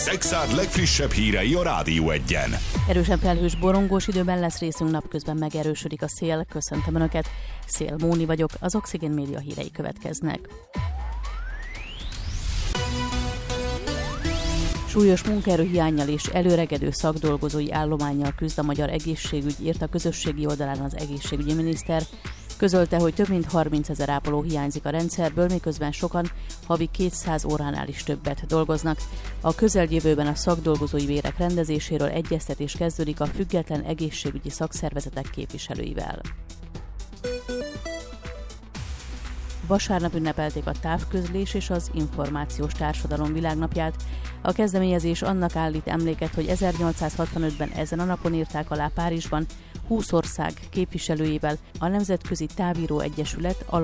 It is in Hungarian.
Szekszárd legfrissebb hírei a Rádió Egyen. Erősen felhős borongós időben lesz részünk, napközben megerősödik a szél. Köszöntöm Önöket, Szél Móni vagyok, az Oxigén Média hírei következnek. Súlyos munkaerőhiánnyal és előregedő szakdolgozói állománnyal küzd a magyar egészségügy, írt a közösségi oldalán az egészségügyi miniszter. Közölte, hogy több mint 30 000 ápoló hiányzik a rendszerből, miközben sokan havi 200 óránál is többet dolgoznak. A közeljövőben a szakdolgozói bérek rendezéséről egyeztetés kezdődik a független egészségügyi szakszervezetek képviselőivel. Vasárnap ünnepelték a távközlés és az információs társadalom világnapját. A kezdeményezés annak állít emléket, hogy 1865-ben ezen a napon írták alá Párizsban 20 ország képviselőivel a Nemzetközi Távíró Egyesület